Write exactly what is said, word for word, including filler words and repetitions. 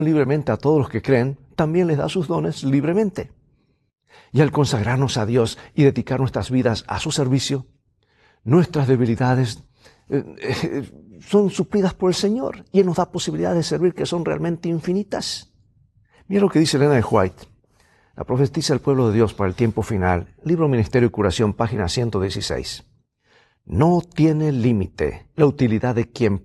libremente a todos los que creen, también les da sus dones libremente. Y al consagrarnos a Dios y dedicar nuestras vidas a su servicio, nuestras debilidades eh, eh, son suplidas por el Señor y Él nos da posibilidades de servir que son realmente infinitas. Mira lo que dice Elena de White, la profetisa del pueblo de Dios para el tiempo final, libro Ministerio y Curación, página ciento dieciséis. No tiene límite la utilidad de quien